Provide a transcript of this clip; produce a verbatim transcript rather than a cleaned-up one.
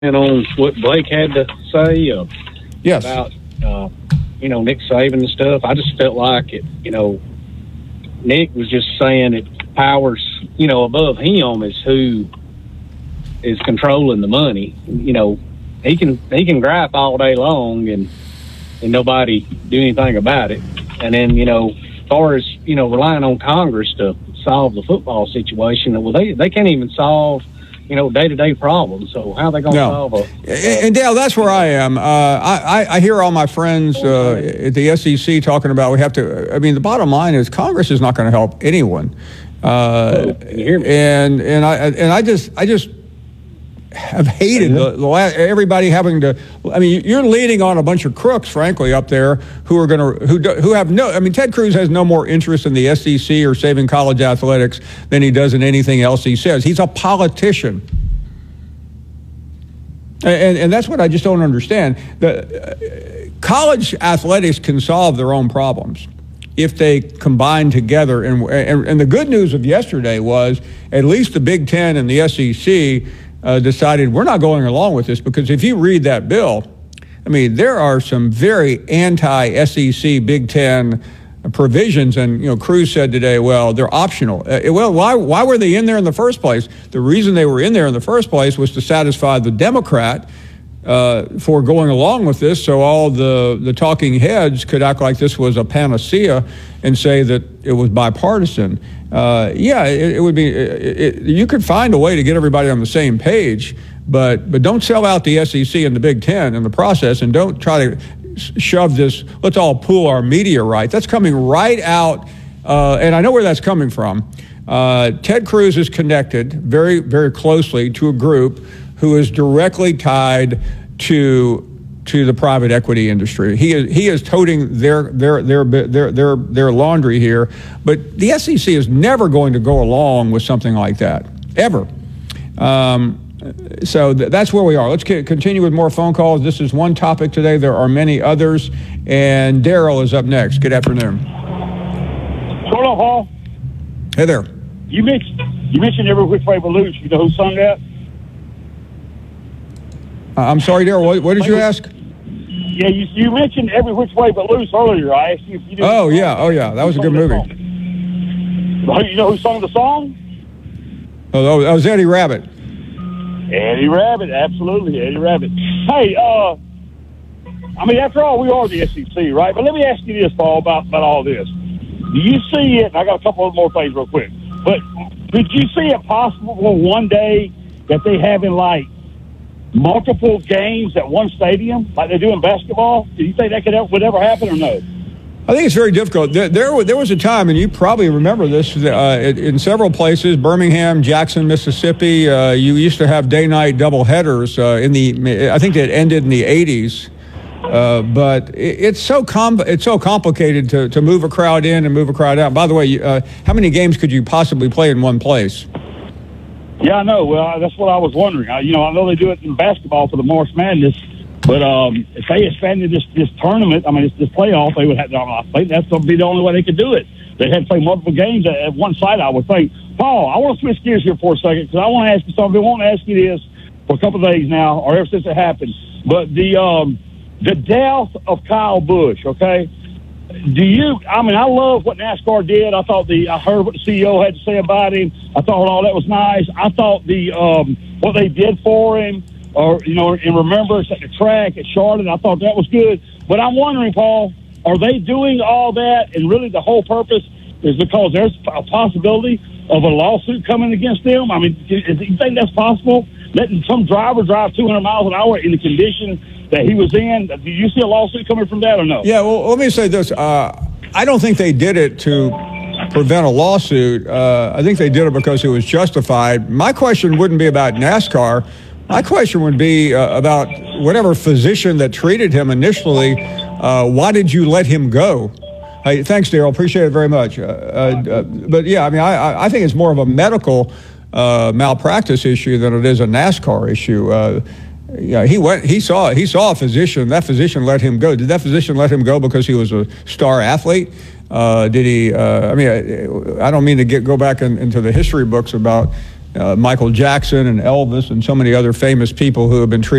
on what Blake had to say uh, yes. about, uh, you know, Nick Saban and stuff. I just felt like it, you know, Nick was just saying it powers, you know, above him is who is controlling the money. You know, he can he can gripe all day long and and nobody do anything about it. And then, you know, as far as, you know, relying on Congress to solve the football situation, well, they, they can't even solve, you know, day-to-day problems. So how are they going to no. solve a... And, and Dale, that's where I am. Uh, I, I hear all my friends uh, at the S E C talking about we have to... I mean, the bottom line is Congress is not going to help anyone. Uh, Can you hear me? And and I and I just I just have hated the, the last, everybody having to. I mean, you're leaning on a bunch of crooks, frankly, up there who are going to who do, who have no. I mean, Ted Cruz has no more interest in the S E C or saving college athletics than he does in anything else he says. He's a politician. And, and that's what I just don't understand. The, uh, college athletics can solve their own problems if they combine together. And, and, and the good news of yesterday was at least the Big Ten and the S E C uh, decided we're not going along with this, because if you read that bill, I mean, there are some very anti-S E C Big Ten provisions, and you know, Cruz said today, well, they're optional. Uh, well, why why were they in there in the first place? The reason they were in there in the first place was to satisfy the Democrat uh, for going along with this, so all the the talking heads could act like this was a panacea and say that it was bipartisan. Uh, yeah, it, it would be. It, it, you could find a way to get everybody on the same page, but but don't sell out the S E C and the Big Ten in the process, and don't try to shove this, let's all pool our media rights. That's coming right out, uh, and I know where that's coming from. Uh, Ted Cruz is connected very, very closely to a group who is directly tied to to the private equity industry. He is he is toting their their their their their their laundry here, but the S E C is never going to go along with something like that, ever. Um, So th- that's where we are. Let's c- continue with more phone calls. This is one topic today. There are many others. And Daryl is up next. Good afternoon. Hello, Paul. Hey there. You mentioned you mentioned Every Which Way But Loose. You know who sung that? Uh, I'm sorry, Daryl. What, what did you ask? Yeah, you, you mentioned Every Which Way But Loose earlier. I asked you if you knew. Oh, yeah. Oh, yeah. That was a good movie. Song. You know who sung the song? Oh, that was Eddie Rabbitt. Eddie Rabbitt, absolutely, Eddie Rabbitt. Hey, uh, I mean, after all, we are the S E C, right? But let me ask you this, Paul, about, about all this. Do you see it, and I got a couple of more things real quick, but could you see it possible one day that they having, like, multiple games at one stadium, like they do in basketball? Do you think that could would ever happen or no? I think it's very difficult. There, there, there was a time, and you probably remember this, uh, in, in several places, Birmingham, Jackson, Mississippi, uh, you used to have day-night doubleheaders uh, in the, I think that ended in the eighties. Uh, but it, it's so com- it's so complicated to, to move a crowd in and move a crowd out. By the way, uh, how many games could you possibly play in one place? Yeah, I know. Well, that's what I was wondering. I, you know, I know they do it in basketball for the March Madness. But um, if they expanded this, this tournament, I mean, this, this playoff, they would have. I think that's going to be the only way they could do it. They had to play multiple games at, at one site, I would think. Paul, I want to switch gears here for a second because I want to ask you something. I want to ask you this for a couple of days now, or ever since it happened. But the um, the death of Kyle Busch, okay? Do you? I mean, I love what NASCAR did. I thought the I heard what the C E O had to say about him. I thought all that was nice. I thought the um, what they did for him. Or, you know, in remembrance at the track at Charlotte, I thought that was good. But I'm wondering, Paul, are they doing all that, and really the whole purpose is because there's a possibility of a lawsuit coming against them? I mean, do you think that's possible? Letting some driver drive two hundred miles an hour in the condition that he was in? Do you see a lawsuit coming from that or no? Yeah, well, let me say this. Uh, I don't think they did it to prevent a lawsuit. Uh, I think they did it because it was justified. My question wouldn't be about NASCAR. My question would be uh, about whatever physician that treated him initially. Uh, why did you let him go? Hey, thanks, Daryl. Appreciate it very much. Uh, uh, but yeah, I mean, I, I think it's more of a medical uh, malpractice issue than it is a NASCAR issue. Uh, yeah, he went. He saw. He saw a physician. That physician let him go. Did that physician let him go because he was a star athlete? Uh, did he? Uh, I mean, I, I don't mean to get go back in, into the history books about uh, Michael Jackson and Elvis and so many other famous people who have been treated